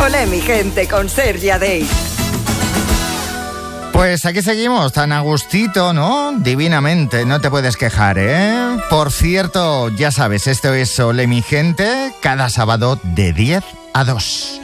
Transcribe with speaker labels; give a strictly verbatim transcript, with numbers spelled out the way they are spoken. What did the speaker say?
Speaker 1: Olé, mi gente, con Sergia Day.
Speaker 2: Pues aquí seguimos, tan a gustito, ¿no? Divinamente, no te puedes quejar, ¿eh? Por cierto, ya sabes, esto es Olé, mi gente, cada sábado de diez a dos.